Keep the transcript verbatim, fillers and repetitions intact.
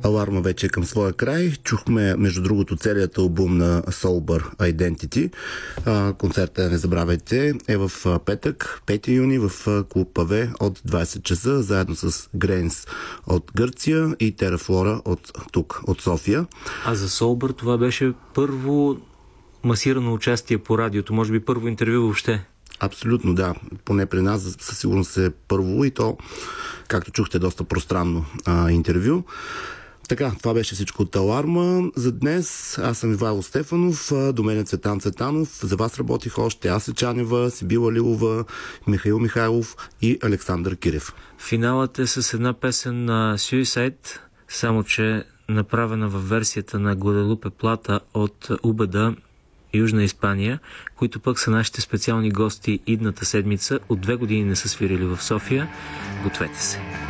Аларма вече е към своя край. Чухме, между другото, целият албум на Sober Identity. А, концерта, не забравяйте, е в петък, пети юни, в клуб Паве от двайсет часа, заедно с Грейнс от Гърция и Терафлора от тук, от София. А за Sober това беше първо масирано участие по радиото, може би първо интервю въобще. Абсолютно, да. Поне при нас със сигурност е първо и то, както чухте, доста пространно а, интервю. Така, това беше всичко от Аларма. За днес аз съм Ивайло Стефанов, до мен е Цветан Цветанов. За вас работих още Ася Чанева, Сибила Лилова, Михаил Михайлов и Александър Кирев. Финалът е с една песен на Suicide, само че направена във версията на Гваделупе Плата от Убеда, Южна Испания, които пък са нашите специални гости идната седмица. От две години не са свирили в София. Гответе се!